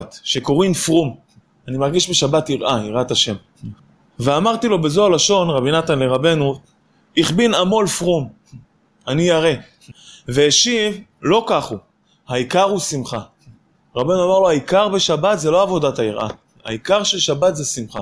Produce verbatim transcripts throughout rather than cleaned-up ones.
שקוראים פרום. אני מרגיש בשבת יראה, יראת השם. ואמרתי לו בזו הלשון, רבי נתן לרבנו, הכבין עמול פרום, אני ירא. והשיב, לא כך הוא, העיקר הוא שמחה. רבנו אמר לו, העיקר בשבת זה לא עבודת היראה, העיקר של שבת זה שמחה.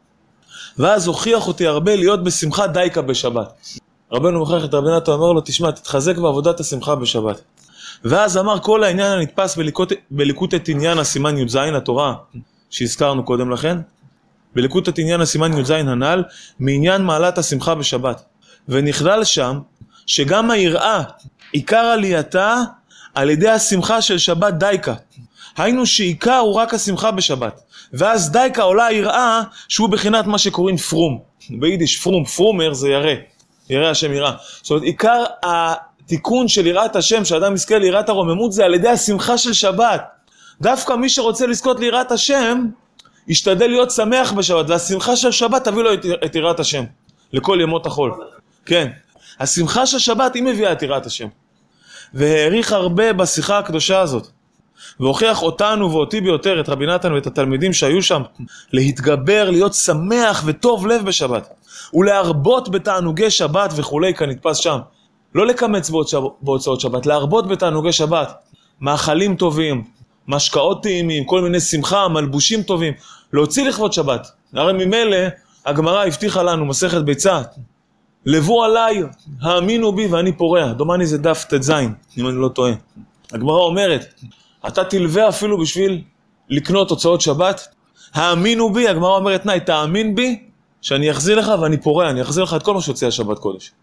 ואז הוכיח אותי הרבה להיות בשמחה דייקה בשבת. רבנו מוכיח את רבי נתן, אומר לו, תשמע, תתחזק בעבודת השמחה בשבת. ואז אמר כל העניין הנתפס בליקוטי תניאנה הסימן י"ז התורה, שהזכרנו קודם לכן, בליקוטי תניאנה הסימן י"ז הנ"ל, מעניין מעלת השמחה בשבת. ונכלל שם, שגם היראה, עיקר עלייתה, על ידי השמחה של שבת דייקה. היינו שעיקר הוא רק השמחה בשבת. ואז דייקה עולה היראה, שהוא בחינת מה שקוראים פרום. ביידיש פרום, פרומר זה ירא. ירא השם יראה. זאת אומרת, עיקר התיקון של יראת השם, שאדם יזכה ליראת הרוממות, זה על ידי השמחה של שבת. דווקא מי שרוצה לזכות ליראת השם, ישתדל להיות שמח בשבת, והשמחה של שבת תביא לו את יראת השם. לכל ימות החול. כן. השמחה של שבת היא מביאה את יראת השם. והעריך הרבה בשיחה הקדושה הזאת. והוכיח אותנו ואותי ביותר, את רבי נתן ואת התלמידים שהיו שם, להתגבר, להיות שמח וטוב לב בשבת. ולהרבות בתענוגי שבת וכולי, כנתפס שם. לא לקמץ בהוצאות שבת, להרבות בתענוגי שבת. מאכלים טובים, משקאות טעימים, כל מיני שמחה, מלבושים טובים. להוציא לכבוד שבת. הרי ממילא, הגמרא הבטיחה לנו, מסכת ביצה, לבוא עליי, האמינו בי ואני פורע. דומני זה דף תזין, אם אני לא טועה. הגמרא אומרת, אתה תלווה אפילו בשביל לקנות הוצאות שבת. האמינו בי, הגמרא אומרת, נאי, תאמין בי, שאני אחזיר לך ואני פורע, אני אחזיר לך את כל מה שהוציא השבת קודש.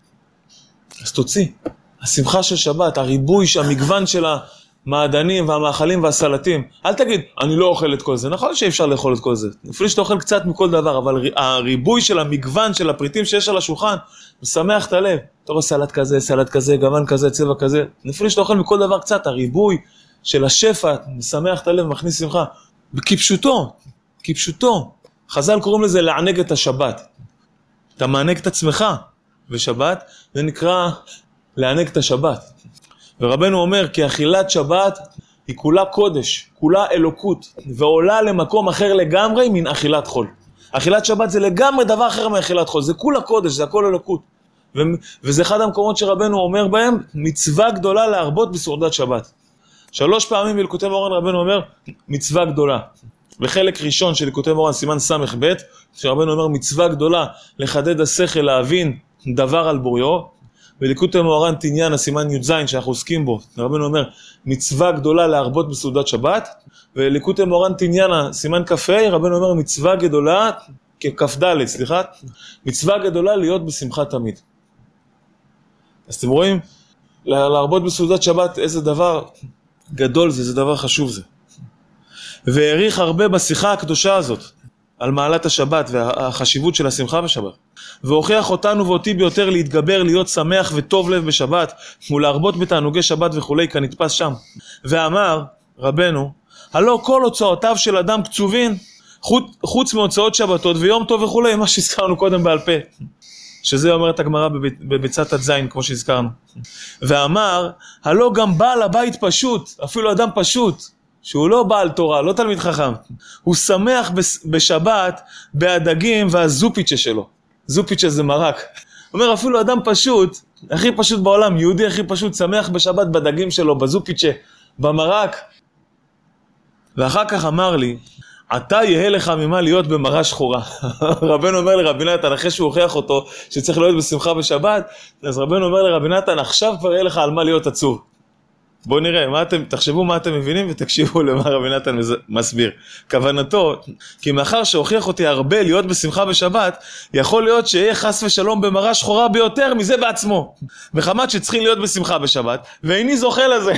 אז תוציא. השמחה של שבת, הריבוי, המגוון של המעדנים והמאכלים והסלטים. אל תגיד, אני לא אוכל את כל זה. נכון שאי אפשר לאכול את כל זה. אפילו שאתה אוכל קצת מכל דבר, אבל הריבוי של המגוון של הפריטים שיש על השולחן, משמח את הלב. אתה רואה סלט כזה, סלט כזה, גוון כזה, צבע כזה. אפילו שאתה אוכל מכל דבר קצת, הריבוי של השפע, משמח את הלב, מכניס שמחה. כפשוטו, כפשוטו. חז"ל קוראים לזה לענג את השבת. אתה מענג את עצמך בשבת, זה נקרא לענג את השבת. ורבנו אומר, כי אכילת שבת היא כולה קודש, כולה אלוקות, ועולה למקום אחר לגמרי מן אכילת חול. אכילת שבת זה לגמרי דבר אחר מאכילת חול, זה כולה קודש, זה הכל אלוקות. ו- וזה אחד המקומות שרבנו אומר בהם, מצווה גדולה להרבות בסעודת שבת. שלוש פעמים בליקוטי מורן רבנו אומר, מצווה גדולה. בחלק ראשון של ליקוטי מורן, סימן סמך ב', שרבנו אומר, מצווה גדולה לחדד השכל, להבין דבר על בוריו, בליקוטי מורן תניאנה הסימן י"ז שאנחנו עוסקים בו, רבנו אומר, מצווה גדולה להרבות בסעודת שבת, וליקוטי מורן תניאנה סימן כ"ה, רבנו אומר, מצווה גדולה, ככ"ד, סליחה, מצווה גדולה להיות בשמחה תמיד. אז אתם רואים, להרבות בסעודת שבת, איזה דבר גדול זה, איזה דבר חשוב זה. והעריך הרבה בשיחה הקדושה הזאת, על מעלת השבת והחשיבות של השמחה בשבת. והוכיח אותנו ואותי ביותר להתגבר, להיות שמח וטוב לב בשבת, ולהרבות בתענוגי שבת וכולי, כנתפס שם. ואמר, רבנו, הלא כל הוצאותיו של אדם קצובין, חוץ, חוץ מהוצאות שבתות ויום טוב וכולי, מה שהזכרנו קודם בעל פה. שזה אומרת הגמרא בביצת התזין, כמו שהזכרנו. ואמר, הלא גם בעל הבית פשוט, אפילו אדם פשוט, שהוא לא בעל תורה, לא תלמיד חכם, הוא שמח בשבת בהדגים והזופיצ'ה שלו. זופיצ'ה זה מרק. הוא אומר, אפילו אדם פשוט, הכי פשוט בעולם, יהודי הכי פשוט, שמח בשבת בדגים שלו, בזופיצ'ה, במרק. ואחר כך אמר לי, אתה יהיה לך ממה להיות במראה שחורה. רבנו אומר לרבי נתן, אחרי שהוא הוכיח אותו, שצריך להיות בשמחה בשבת, אז רבנו אומר לרבי נתן, עכשיו כבר יהיה לך על מה להיות עצוב. בואו נראה, מה אתם, תחשבו מה אתם מבינים ותקשיבו למה רבי נתן מסביר. כוונתו, כי מאחר שהוכיח אותי הרבה להיות בשמחה בשבת, יכול להיות שיהיה חס ושלום במראה שחורה ביותר מזה בעצמו. מחמת שצריכים להיות בשמחה בשבת, ואיני זוכה לזה.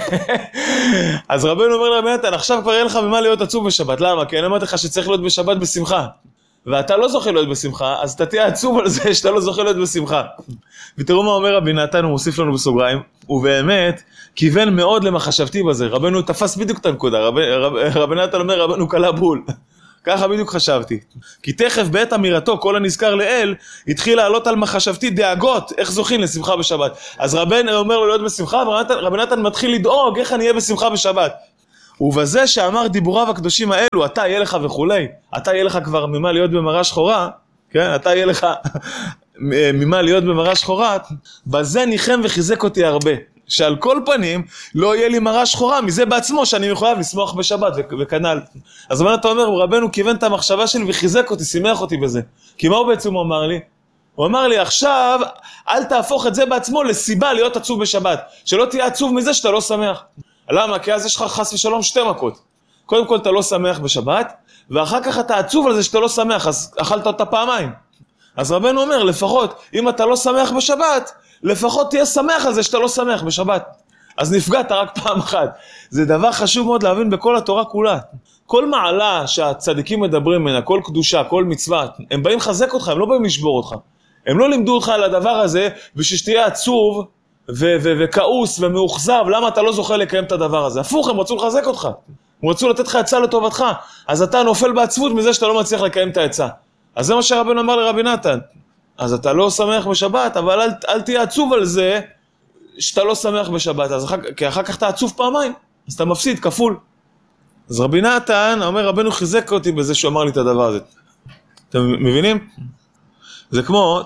אז רבנו אומר לרבי נתן, עכשיו כבר יהיה לך ממה להיות עצוב בשבת. למה? כי אני אמרתי לך שצריך להיות בשבת בשמחה. ואתה לא זוכה להיות בשמחה, אז אתה תהיה עצוב על זה שאתה לא זוכה להיות בשמחה. ותראו מה אומר רבי נתן, הוא מוסיף לנו בסוגריים, ובאמת, כיוון מאוד למחשבתי בזה, רבנו תפס בדיוק את הנקודה, רבי, רב, רבי נתן אומר, רבנו קלה בול. ככה בדיוק חשבתי. כי תכף בעת אמירתו, כל הנזכר לאל, התחיל לעלות על מחשבתי דאגות, איך זוכים לשמחה בשבת. אז רבנו אומר לו להיות בשמחה, ורבי נתן מתחיל לדאוג איך אני אהיה בשמחה בשבת. ובזה שאמר דיבוריו הקדושים האלו, אתה יהיה לך וכולי, אתה יהיה לך כבר ממה להיות במראה שחורה, כן? אתה יהיה לך ממה להיות במראה שחורה, בזה ניחם וחיזק אותי הרבה. שעל כל פנים לא יהיה לי מראה שחורה, מזה בעצמו שאני מחויב לשמוח בשבת וכנ"ל. אז אתה אומר, רבנו כיוון את המחשבה שלי וחיזק אותי, שימח אותי בזה. כי מה הוא בעצם אמר לי? הוא אמר לי, עכשיו אל תהפוך את זה בעצמו לסיבה להיות עצוב בשבת. שלא תהיה עצוב מזה שאתה לא שמח. למה? כי אז יש לך חס ושלום שתי מכות. קודם כל אתה לא שמח בשבת, ואחר כך אתה עצוב על זה שאתה לא שמח, אז אכלת אותה פעמיים. אז רבנו אומר, לפחות אם אתה לא שמח בשבת, לפחות תהיה שמח על זה שאתה לא שמח בשבת. אז נפגעת רק פעם אחת. זה דבר חשוב מאוד להבין בכל התורה כולה. כל מעלה שהצדיקים מדברים ממנה, כל קדושה, כל מצווה, הם באים לחזק אותך, הם לא באים לשבור אותך. הם לא לימדו אותך על הדבר הזה, בשביל שתהיה עצוב ו- ו- וכעוס ומאוכזב, למה אתה לא זוכה לקיים את הדבר הזה? הפוך, הם רצו לחזק אותך. הם רצו לתת לך עצה לטובתך. אז אתה נופל בעצבות מזה שאתה לא מצליח לקיים את העצה. אז זה מה שהרבנו אמר לרבי נתן. אז אתה לא שמח בשבת, אבל אל, אל תהיה עצוב על זה שאתה לא שמח בשבת. אז אחר, כי אחר כך אתה עצוב פעמיים, אז אתה מפסיד כפול. אז רבי נתן אומר, רבנו חיזק אותי בזה שהוא אמר לי את הדבר הזה. אתם מבינים? זה כמו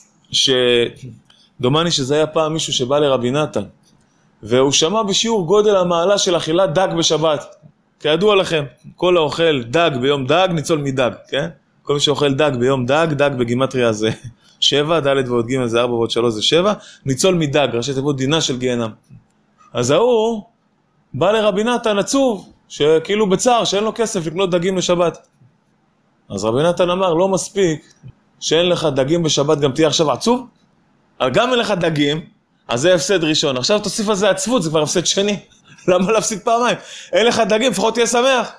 שדומני שזה היה פעם מישהו שבא לרבי נתן, והוא שמע בשיעור גודל המעלה של אכילת דג בשבת. כידוע לכם, כל האוכל דג ביום דג ניצול מדג, כן? כל מי שאוכל דג ביום דג, דג בגימטריה זה שבע, ד' ועוד ג' זה ארבע ועוד שלוש זה שבע, ניצול מדג, ראשי תיבות דינה של גיהנם. אז ההוא בא לרבי נתן עצוב, שכאילו בצער, שאין לו כסף לקנות דגים לשבת. אז רבי נתן אמר, לא מספיק שאין לך דגים בשבת, גם תהיה עכשיו עצוב? גם אין לך דגים, אז זה הפסד ראשון. עכשיו תוסיף על זה עצבות, זה כבר הפסד שני. למה להפסיד פעמיים? אין לך דגים, לפחות תהיה שמח.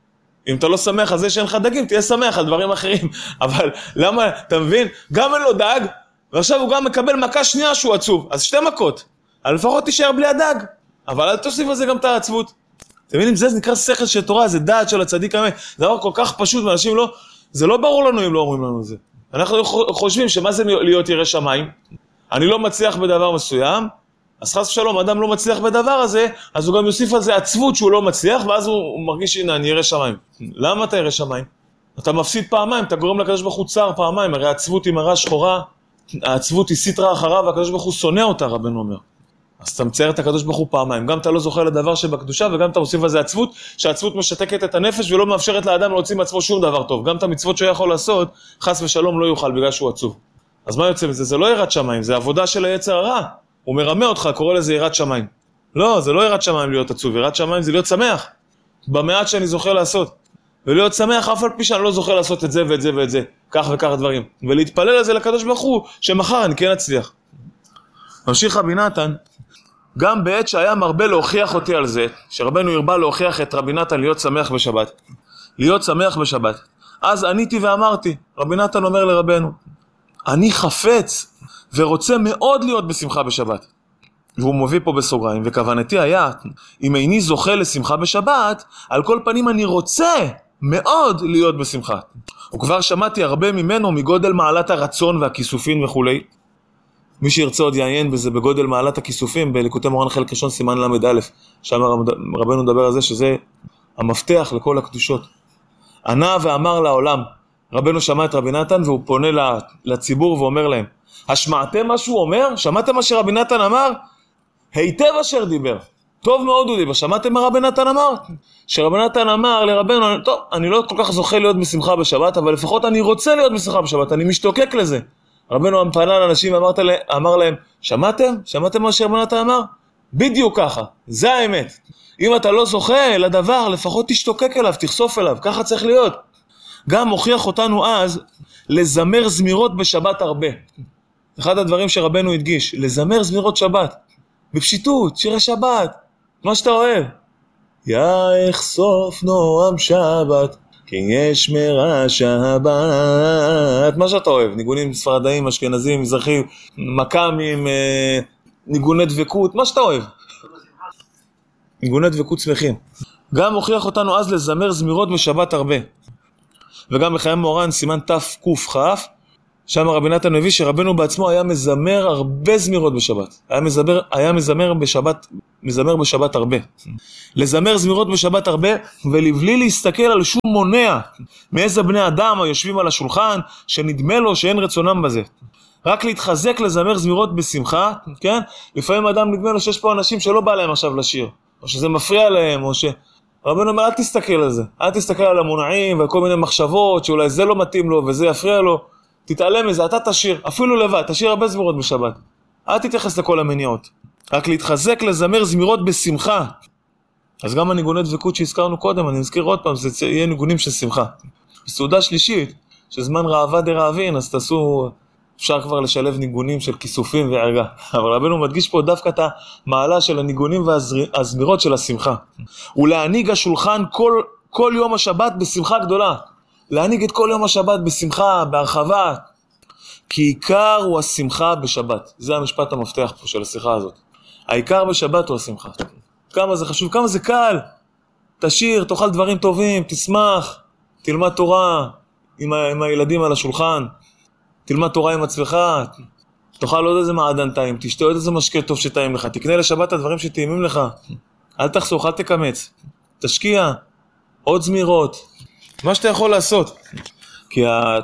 אם אתה לא שמח על זה שאין לך דגים, תהיה שמח על דברים אחרים. אבל למה, אתה מבין? גם אין לו דג, ועכשיו הוא גם מקבל מכה שנייה שהוא עצוב. אז שתי מכות. אבל לפחות תישאר בלי הדג. אבל אל תוסיף על זה גם את העצבות. אתם מבינים? זה נקרא שכל של תורה, זה דעת של הצדיק האמת. זה דבר כל כך פשוט, ואנשים לא, זה לא ברור לנו אם לא אומרים לנו זה. אנחנו חושבים שמה זה להיות ירא שמיים? אני לא מצליח בדבר מסוים, אז חס ושלום, אדם לא מצליח בדבר הזה, אז הוא גם יוסיף על זה עצבות שהוא לא מצליח, ואז הוא מרגיש, הנה, אני ירא שמיים. למה אתה ירא שמיים? אתה מפסיד פעמיים, אתה גורם לקדוש ברוך הוא צער פעמיים, הרי העצבות היא מראה שחורה, העצבות היא סטרה אחריו, והקדוש ברוך הוא שונא אותה, רבנו אומר. אז אתה מצייר את הקדוש ברוך הוא פעמיים, גם אתה לא זוכה לדבר שבקדושה, וגם אתה מוסיף על זה עצבות, שהעצבות משתקת את הנפש, ולא מאפשרת לאדם להוציא מעצמו שום דבר טוב. גם את המצוות שהוא יכול לעשות, חס ושלום לא יוכל בגלל שהוא עצוב. אז מה יוצא מזה? זה לא יראת שמיים, זה עבודה של היצר הרע. הוא מרמה אותך, קורא לזה יראת שמיים. לא, זה לא יראת שמיים להיות עצוב, יראת שמיים זה להיות שמח. במעט שאני זוכה לעשות. ולהיות שמח אף על פי שאני לא זוכה לעשות את זה ואת זה ואת זה, כך וכך דברים. ולהתפלל על זה לקדוש ברוך הוא, שמחר אני כן אצליח. ממשיך רבי נתן, גם בעת שהיה מרבה להוכיח אותי על זה, שרבנו הרבה להוכיח את רבי נתן להיות שמח בשבת. להיות שמח בשבת. אז עניתי ואמרתי, רבי נתן אומר לרבנו, אני חפץ ורוצה מאוד להיות בשמחה בשבת. והוא מביא פה בסוגריים, וכוונתי היה, אם איני זוכה לשמחה בשבת, על כל פנים אני רוצה מאוד להיות בשמחה. וכבר שמעתי הרבה ממנו מגודל מעלת הרצון והכיסופים וכו'. מי שירצה עוד יעיין בזה בגודל מעלת הכיסופים, בליקוטי מורן חלק ראשון סימן למד א', שם רבנו מדבר על זה שזה המפתח לכל הקדושות. ענה ואמר לעולם, רבנו שמע את רבי נתן והוא פונה לציבור ואומר להם, השמעתם מה שהוא אומר? שמעתם מה שרבי נתן אמר? היטב אשר דיבר. טוב מאוד הוא דיבר. שמעתם מה רבי נתן אמר? שרבי נתן אמר לרבנו, טוב, אני לא כל כך זוכה להיות בשמחה בשבת, אבל לפחות אני רוצה להיות בשמחה בשבת, אני משתוקק לזה. רבנו פנה לאנשים ואמר להם, שמעתם? שמעתם מה שרבי נתן אמר? בדיוק ככה, זה האמת. אם אתה לא זוכה לדבר, לפחות תשתוקק אליו, תחשוף אליו, ככה צריך להיות. גם מוכיח אותנו אז לזמר זמירות בשבת הרבה. אחד הדברים שרבנו הדגיש, לזמר זמירות שבת. בפשיטות, שירי שבת, מה שאתה אוהב. יחשוף נועם שבת, כי יש מרע שבת. מה שאתה אוהב, ניגונים ספרדאים, אשכנזים, מזרחים, מקאמים, ניגוני דבקות, מה שאתה אוהב. ניגוני דבקות שמחים. גם מוכיח אותנו אז לזמר זמירות בשבת הרבה. וגם בחיי מורן, סימן תק"כ, שם רבי נתן מביא שרבנו בעצמו היה מזמר הרבה זמירות בשבת. היה מזמר, היה מזמר בשבת מזמר בשבת הרבה. לזמר זמירות בשבת הרבה, ולבלי להסתכל על שום מונע מאיזה בני אדם היושבים על השולחן, שנדמה לו שאין רצונם בזה. רק להתחזק לזמר זמירות בשמחה, כן? לפעמים אדם נדמה לו שיש פה אנשים שלא בא להם עכשיו לשיר, או שזה מפריע להם, או ש... רבנו אומר, אל תסתכל על זה, אל תסתכל על המונעים ועל כל מיני מחשבות, שאולי זה לא מתאים לו וזה יפריע לו, תתעלם מזה, אתה תשיר, אפילו לבד, תשיר הרבה זמירות בשבת. אל תתייחס לכל המניעות. רק להתחזק לזמר זמירות בשמחה. אז גם הניגוני דבקות שהזכרנו קודם, אני מזכיר עוד פעם, זה יהיה ניגונים של שמחה. בסעודה שלישית, שזמן רעבה דרעבין, אז תעשו, אפשר כבר לשלב ניגונים של כיסופים וערגה. אבל רבנו מדגיש פה דווקא את המעלה של הניגונים והזמירות של השמחה. ולהניג השולחן כל, כל יום השבת בשמחה גדולה. להניג את כל יום השבת בשמחה, בהרחבה. כי עיקר הוא השמחה בשבת. זה המשפט המפתח פה של השיחה הזאת. העיקר בשבת הוא השמחה. כמה זה חשוב, כמה זה קל. תשיר, תאכל דברים טובים, תשמח, תלמד תורה עם, ה, עם הילדים על השולחן, תלמד תורה עם עצמך, תאכל עוד איזה מעדן טעים, תשתה עוד איזה משקה טוב שטעים לך, תקנה לשבת הדברים שטעימים לך, אל תחסוך, אל תקמץ, תשקיע, עוד זמירות, מה שאתה יכול לעשות. כי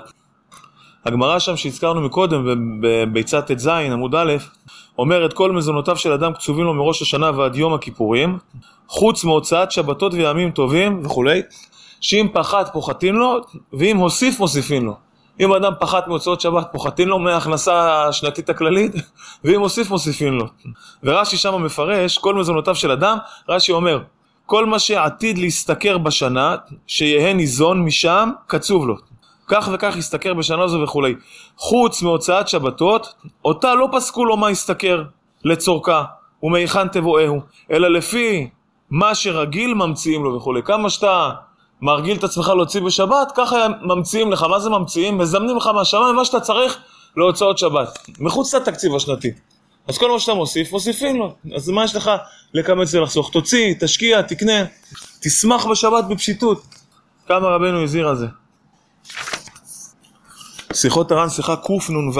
הגמרא שם שהזכרנו מקודם, בביצת ט"ז, עמוד א', אומרת כל מזונותיו של אדם קצובים לו מראש השנה ועד יום הכיפורים, חוץ מהוצאת שבתות וימים טובים וכולי, שאם פחת פוחתין לו, ואם הוסיף מוסיפין לו. אם אדם פחת מהוצאות שבת פוחתין לו מההכנסה השנתית הכללית, ואם הוסיף מוסיפין לו. ורש"י שם מפרש, כל מזונותיו של אדם, רש"י אומר, כל מה שעתיד להסתכר בשנה, שיהיה ניזון משם, קצוב לו. כך וכך יסתכר בשנה זו וכולי. חוץ מהוצאת שבתות, אותה לא פסקו לו מה יסתכר לצורכה, ומהיכן תבואהו, אלא לפי מה שרגיל ממציאים לו וכולי. כמה שאתה מרגיל את עצמך להוציא בשבת, ככה ממציאים לך. מה זה ממציאים? מזמנים לך מהשמיים מה שאתה צריך להוצאות שבת. מחוץ לתקציב השנתי. אז כל מה שאתה מוסיף, מוסיפים לו. אז מה יש לך לקמץ ולחסוך? תוציא, תשקיע, תקנה, תשמח בשבת בפשיטות. כמה רבנו הזהיר על זה. שיחות הר"ן, שיחה קנ"ו.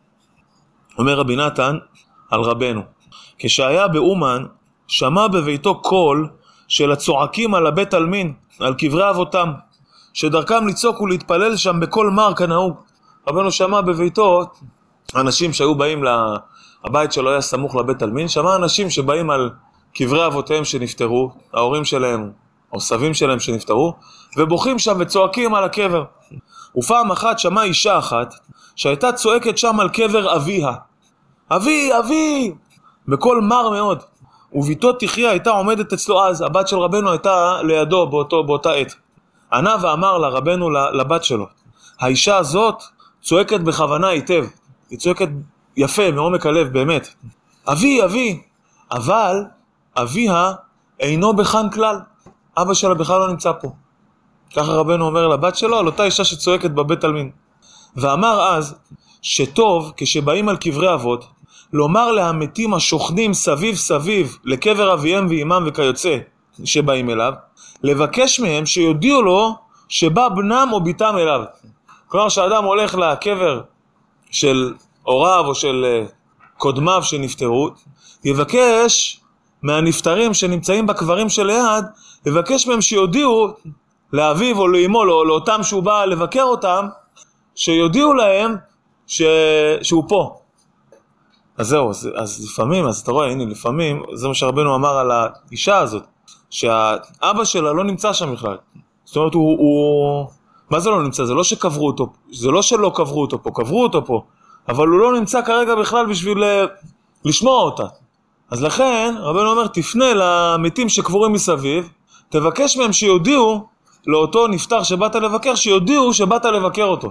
אומר רבי נתן על רבנו, כשהיה באומן, שמע בביתו קול של הצועקים על הבית אלמין, על קברי אבותם, שדרכם לצעוק ולהתפלל שם בכל מר כנהוג. רבנו שמע בביתו אנשים שהיו באים לבית שלו, היה סמוך לבית אלמין, שמע אנשים שבאים על קברי אבותיהם שנפטרו, ההורים שלהם או סבים שלהם שנפטרו, ובוכים שם וצועקים על הקבר. ופעם אחת שמע אישה אחת שהייתה צועקת שם על קבר אביה, אבי, אבי, בקול מר מאוד. וביתו תחיה הייתה עומדת אצלו אז, הבת של רבנו הייתה לידו באותו, באותה עת. ענה ואמר לה רבנו לבת שלו, האישה הזאת צועקת בכוונה היטב, היא צועקת יפה מעומק הלב באמת, אבי, אבי, אבל אביה אינו בכאן כלל, אבא שלה בכלל לא נמצא פה. ככה רבנו אומר לבת שלו על אותה אישה שצועקת בבית אלמין. ואמר אז שטוב כשבאים על קברי אבות לומר להמתים השוכנים סביב סביב לקבר אביהם ואימם וכיוצא שבאים אליו, לבקש מהם שיודיעו לו שבא בנם או ביתם אליו. כלומר שהאדם הולך לקבר של הוריו או של קודמיו שנפטרו, יבקש מהנפטרים שנמצאים בקברים שליד, יבקש מהם שיודיעו לאביו או לאמו או לאותם שהוא בא לבקר אותם, שיודיעו להם ש... שהוא פה. אז זהו, אז, אז לפעמים, אז אתה רואה, הנה, לפעמים, זה מה שרבנו אמר על האישה הזאת, שהאבא שלה לא נמצא שם בכלל. זאת אומרת, הוא, הוא... מה זה לא נמצא? זה לא שקברו אותו, זה לא שלא קברו אותו פה, קברו אותו פה, אבל הוא לא נמצא כרגע בכלל בשביל לשמוע אותה. אז לכן, רבנו אומר, תפנה למתים שקבורים מסביב, תבקש מהם שיודיעו לאותו נפטר שבאת לבקר, שיודיעו שבאת לבקר אותו.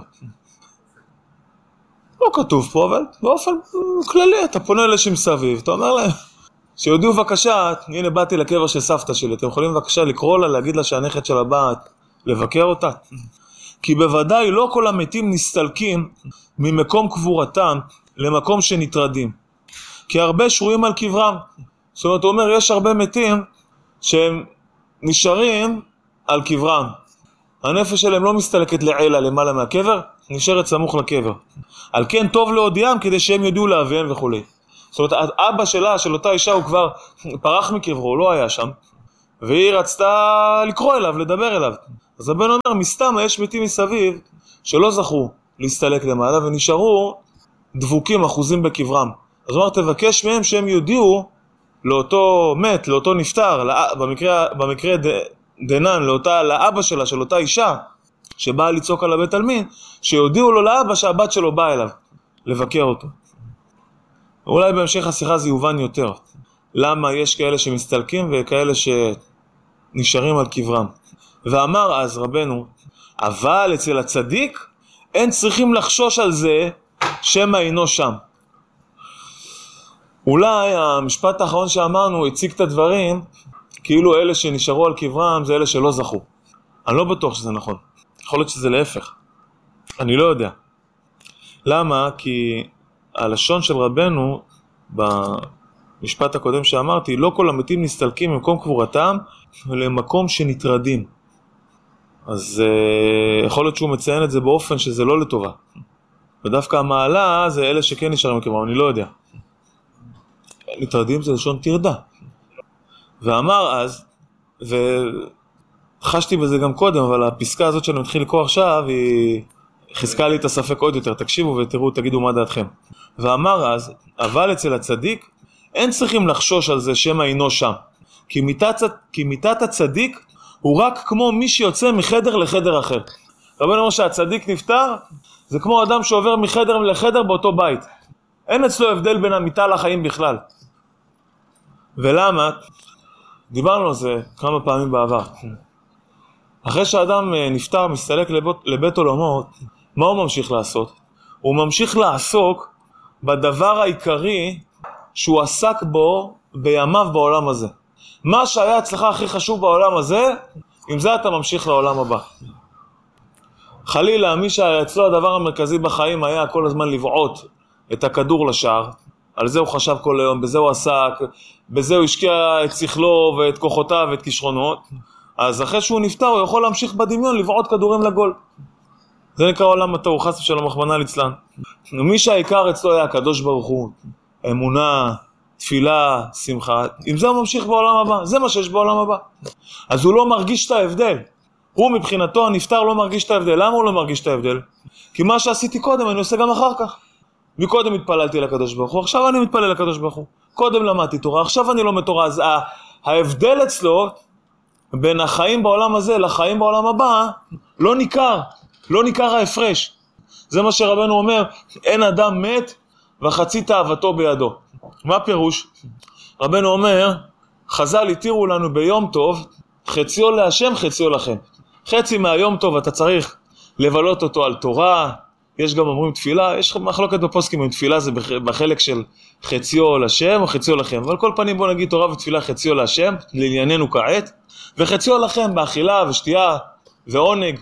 לא כתוב פה, אבל באופן כללי, אתה פונה לשם סביב, אתה אומר להם, שיודיעו בבקשה, הנה באתי לקבר של סבתא שלי, אתם יכולים בבקשה לקרוא לה, להגיד לה שהנכד שלה באת לבקר אותה? כי בוודאי לא כל המתים נסתלקים ממקום קבורתם למקום שנטרדים. כי הרבה שרויים על קברם. זאת אומרת, הוא אומר, יש הרבה מתים שהם נשארים על קברם. הנפש שלהם לא מסתלקת לעילה למעלה מהקבר, נשארת סמוך לקבר. על כן טוב להודיעם כדי שהם יודעו לאביהם וכו'. זאת אומרת, אבא שלה, של אותה אישה, הוא כבר פרח מקברו, הוא לא היה שם, והיא רצתה לקרוא אליו, לדבר אליו. אז הבן אומר, מסתם יש מתים מסביב, שלא זכו להסתלק למעלה, ונשארו דבוקים, אחוזים בקברם. אז הוא אומר, תבקש מהם שהם יודיעו לאותו מת, לאותו נפטר, לא, במקרה, במקרה ד, דנן, לאותה, לאבא שלה, של אותה אישה, שבאה לצעוק על הבית עלמין, שיודיעו לו לאבא שהבת שלו באה אליו, לבקר אותו. אולי בהמשך השיחה זה יובן יותר. למה יש כאלה שמסתלקים וכאלה שנשארים על קברם. ואמר אז רבנו, אבל אצל הצדיק אין צריכים לחשוש על זה שמא אינו שם. אולי המשפט האחרון שאמרנו הציג את הדברים, כאילו אלה שנשארו על קברם זה אלה שלא זכו. אני לא בטוח שזה נכון. יכול להיות שזה להפך. אני לא יודע. למה? כי הלשון של רבנו, במשפט הקודם שאמרתי, לא כל המתים נסתלקים ממקום קבורתם, למקום שנטרדים. אז uh, יכול להיות שהוא מציין את זה באופן שזה לא לטובה. ודווקא המעלה זה אלה שכן נשארים מקברם, אני לא יודע. נטרדים זה לשון תרדה. ואמר אז, וחשתי בזה גם קודם, אבל הפסקה הזאת שאני מתחיל לקרוא עכשיו, היא חזקה לי את הספק עוד יותר. תקשיבו ותראו, תגידו מה דעתכם. ואמר אז, אבל אצל הצדיק, אין צריכים לחשוש על זה שמא אינו שם. כי מיתת, כי מיתת הצדיק הוא רק כמו מי שיוצא מחדר לחדר אחר. רבנו אומר שהצדיק נפטר, זה כמו אדם שעובר מחדר לחדר באותו בית. אין אצלו הבדל בין המיטה לחיים בכלל. ולמה? דיברנו על זה כמה פעמים בעבר. אחרי שאדם נפטר, מסתלק לבית, לבית עולמות, מה הוא ממשיך לעשות? הוא ממשיך לעסוק בדבר העיקרי שהוא עסק בו בימיו בעולם הזה. מה שהיה אצלך הכי חשוב בעולם הזה, עם זה אתה ממשיך לעולם הבא. חלילה, מי שאצלו הדבר המרכזי בחיים היה כל הזמן לבעוט את הכדור לשער, על זה הוא חשב כל היום, בזה הוא עסק, בזה הוא השקיע את שכלו ואת כוחותיו ואת כישרונות, אז אחרי שהוא נפטר הוא יכול להמשיך בדמיון לבעוט כדורים לגול. זה נקרא עולם התוהו, חס ושלום, רחמנא ליצלן. מי שהעיקר אצלו היה הקדוש ברוך הוא, אמונה, תפילה, שמחה, עם זה הוא ממשיך בעולם הבא, זה מה שיש בעולם הבא. אז הוא לא מרגיש את ההבדל. הוא מבחינתו הנפטר לא מרגיש את ההבדל. למה הוא לא מרגיש את ההבדל? כי מה שעשיתי קודם אני עושה גם אחר כך. מקודם התפללתי לקדוש ברוך הוא, עכשיו אני מתפלל לקדוש ברוך הוא. קודם למדתי תורה, עכשיו אני לומד תורה. אז ההבדל אצלו בין החיים בעולם הזה לחיים בעולם הבא לא ניכר, לא ניכר ההפרש. זה מה שרבנו אומר, אין אדם מת וחצי תאוותו בידו. מה פירוש? רבנו אומר, חז"ל התירו לנו ביום טוב, חציו להשם, חציו לכם. חצי מהיום טוב אתה צריך לבלות אותו על תורה, יש גם אומרים תפילה, יש מחלוקת בפוסקים אם תפילה זה בחלק של חציו לשם או חציו לכם, אבל כל פנים בוא נגיד תורה ותפילה חציו לשם, לענייננו כעת, וחציו לכם באכילה ושתייה ועונג,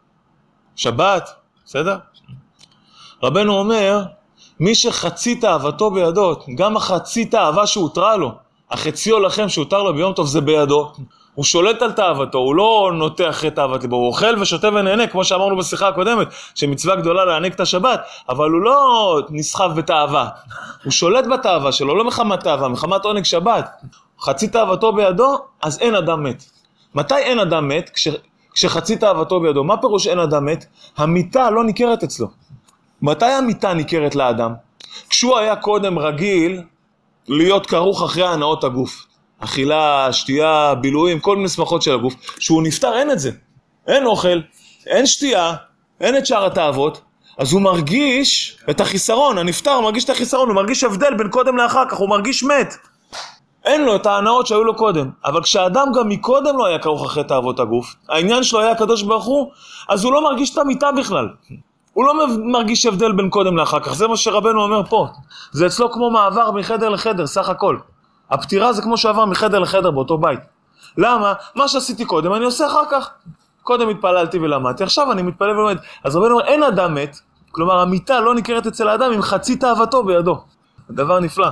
שבת, בסדר? רבנו אומר, מי שחצי תאוותו בידו, גם החצי תאווה שהותרה לו, החציו לכם שהותר לו ביום טוב זה בידו, הוא שולט על תאוותו, הוא לא נוטה אחרי תאוות ליבו, הוא אוכל ושותה ונהנה, כמו שאמרנו בשיחה הקודמת, שמצווה גדולה להעניק את השבת, אבל הוא לא נסחב בתאווה, הוא שולט בתאווה שלו, לא מחמת תאווה, מחמת עונג שבת, חצי תאוותו בידו, אז אין אדם מת. מתי אין אדם מת? כש, כשחצי תאוותו בידו. מה פירוש אין אדם מת? המיטה לא ניכרת אצלו. מתי המיטה ניכרת לאדם? כשהוא היה קודם רגיל להיות כרוך אחרי הנאות הגוף. אכילה, שתייה, בילויים, כל מיני שמחות של הגוף. כשהוא נפטר אין את זה. אין אוכל, אין שתייה, אין את שאר התאוות. אז הוא מרגיש את החיסרון, הנפטר מרגיש את החיסרון, הוא מרגיש הבדל בין קודם לאחר כך, הוא מרגיש מת. אין לו את ההנאות שהיו לו קודם. אבל כשאדם גם מקודם לא היה כרוך אחרי תאוות הגוף, העניין שלו היה הקדוש ברוך הוא, אז הוא לא מרגיש את המיטה בכלל. הוא לא מרגיש הבדל בין קודם לאחר כך. זה מה שרבנו אומר פה. זה אצלו כמו מעבר מחדר לחדר, סך הכל. הפטירה זה כמו שעבר מחדר לחדר באותו בית. למה? מה שעשיתי קודם אני עושה אחר כך. קודם התפללתי ולמדתי, עכשיו אני מתפלל ולמד. אז רבנו אומר, אין אדם מת, כלומר המיטה לא ניכרת אצל האדם עם חצי תאוותו בידו. דבר נפלא.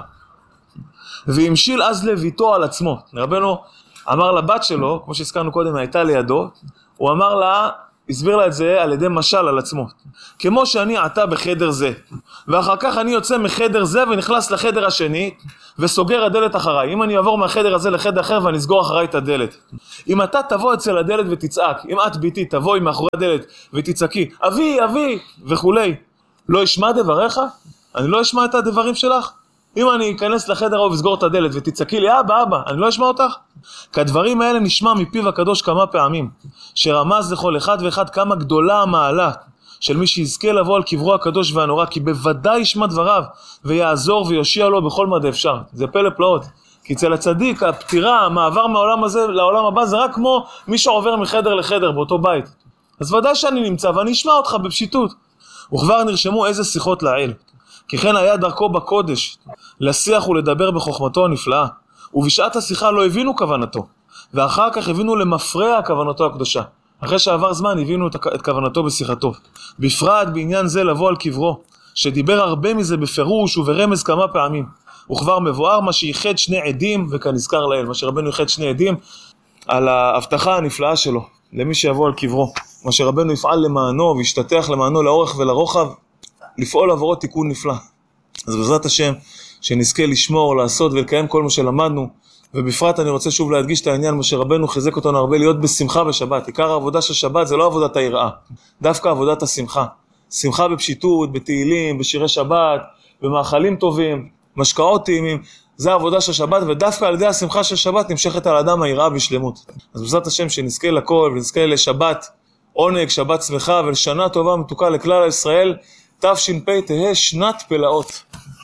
והמשיל אז לביתו על עצמו. רבנו אמר לבת שלו, כמו שהזכרנו קודם, הייתה לידו, הוא אמר לה, הסביר לה את זה על ידי משל על עצמו. כמו שאני עתה בחדר זה, ואחר כך אני יוצא מחדר זה ונכנס לחדר השני, וסוגר הדלת אחריי. אם אני אעבור מהחדר הזה לחדר אחר ואני אסגור אחריי את הדלת. אם אתה תבוא אצל הדלת ותצעק, אם את ביתי תבואי מאחורי הדלת ותצעקי, אבי, אבי, וכולי, לא ישמע דבריך? אני לא אשמע את הדברים שלך? אם אני אכנס לחדר ואסגור את הדלת ותצעקי לי, אבא, אבא, אני לא אשמע אותך? כדברים האלה נשמע מפיו הקדוש כמה פעמים, שרמז לכל אחד ואחד כמה גדולה המעלה של מי שיזכה לבוא על קברו הקדוש והנורא, כי בוודאי ישמע דבריו ויעזור ויושיע לו בכל מד אפשר. זה פלא פלאות. כי אצל הצדיק, הפטירה, המעבר מהעולם הזה לעולם הבא, זה רק כמו מי שעובר מחדר לחדר באותו בית. אז ודאי שאני נמצא ואני אשמע אותך בפשיטות. וכבר נרשמו איזה שיחות לעיל. כי כן היה דרכו בקודש, לשיח ולדבר בחוכמתו הנפלאה. ובשעת השיחה לא הבינו כוונתו, ואחר כך הבינו למפרע כוונתו הקדושה. אחרי שעבר זמן הבינו את כוונתו בשיחתו. בפרט בעניין זה לבוא על קברו, שדיבר הרבה מזה בפירוש וברמז כמה פעמים. וכבר מבואר מה שייחד שני עדים, וכאן נזכר לאל, מה שרבנו ייחד שני עדים, על ההבטחה הנפלאה שלו, למי שיבוא על קברו. מה שרבנו יפעל למענו, וישתתח למענו לאורך ולרוחב, לפעול עבורו תיקון נפלא. אז בעזרת השם, שנזכה לשמור, לעשות ולקיים כל מה שלמדנו, ובפרט אני רוצה שוב להדגיש את העניין, מה שרבנו חיזק אותנו הרבה, להיות בשמחה בשבת. עיקר העבודה של שבת זה לא עבודת היראה, דווקא עבודת השמחה. שמחה בפשיטות, בתהילים, בשירי שבת, במאכלים טובים, משקאות טעימים, זה העבודה של שבת, ודווקא על ידי השמחה של שבת נמשכת על אדם היראה בשלמות. אז בעזרת השם שנזכה לכל, ונזכה לשבת עונג, שבת שמחה, ולשנה טובה מתוקה לכלל ישראל, תש"פ תהא שנת פלאות.